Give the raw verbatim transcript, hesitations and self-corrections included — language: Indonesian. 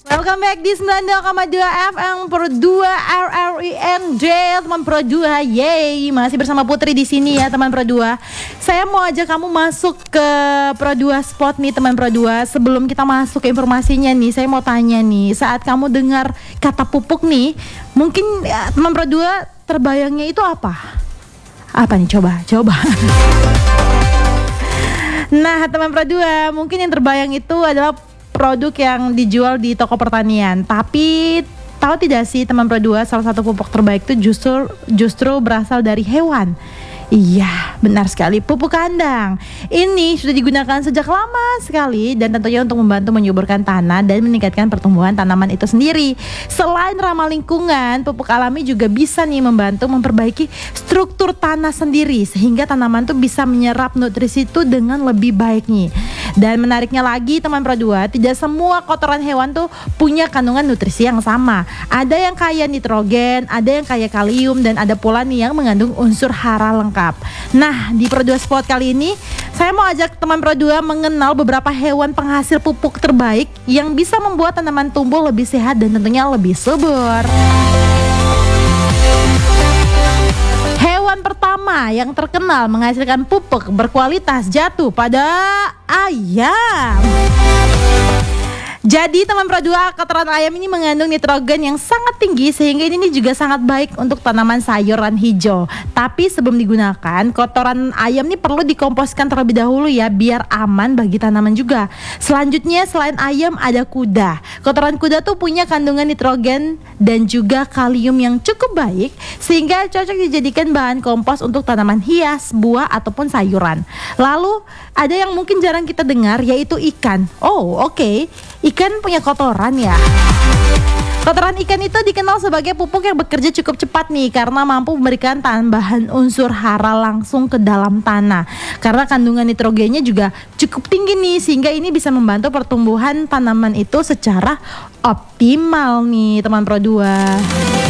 Welcome back di sembilan puluh dua koma dua F M Pro dua R R I N J, teman Pro dua. Yeay, masih bersama Putri di sini ya teman Pro dua. Saya mau ajak kamu masuk ke Pro dua Spot nih teman Pro dua. Sebelum kita masuk ke informasinya nih, saya mau tanya nih, saat kamu dengar kata pupuk nih, mungkin ya, teman Pro dua terbayangnya itu apa? Apa nih, coba, coba. Nah teman Pro dua, mungkin yang terbayang itu adalah produk yang dijual di toko pertanian. Tapi tahu tidak sih teman Pro dua, salah satu pupuk terbaik itu justru justru berasal dari hewan. Iya, benar sekali, pupuk kandang. Ini sudah digunakan sejak lama sekali dan tentunya untuk membantu menyuburkan tanah dan meningkatkan pertumbuhan tanaman itu sendiri. Selain ramah lingkungan, pupuk alami juga bisa nih membantu memperbaiki struktur tanah sendiri sehingga tanaman tuh bisa menyerap nutrisi itu dengan lebih baik nih. Dan menariknya lagi teman Pro dua, tidak semua kotoran hewan tuh punya kandungan nutrisi yang sama. Ada yang kaya nitrogen, ada yang kaya kalium, dan ada pula nih yang mengandung unsur hara lengkap. Nah di Pro dua Spot kali ini saya mau ajak teman Pro dua mengenal beberapa hewan penghasil pupuk terbaik yang bisa membuat tanaman tumbuh lebih sehat dan tentunya lebih subur. Hewan pertama yang terkenal menghasilkan pupuk berkualitas jatuh pada ayam. Jadi teman Pro dua, kotoran ayam ini mengandung nitrogen yang sangat tinggi sehingga ini juga sangat baik untuk tanaman sayuran hijau. Tapi sebelum digunakan, kotoran ayam ini perlu dikomposkan terlebih dahulu ya, biar aman bagi tanaman juga. Selanjutnya selain ayam ada kuda. Kotoran kuda tuh punya kandungan nitrogen dan juga kalium yang cukup baik sehingga cocok dijadikan bahan kompos untuk tanaman hias, buah ataupun sayuran. Lalu ada yang mungkin jarang kita dengar, yaitu ikan. Oh oke, okay. Ikan punya kotoran ya. Kotoran ikan itu dikenal sebagai pupuk yang bekerja cukup cepat nih karena mampu memberikan tambahan unsur hara langsung ke dalam tanah. Karena kandungan nitrogennya juga cukup tinggi nih sehingga ini bisa membantu pertumbuhan tanaman itu secara optimal nih teman Pro dua.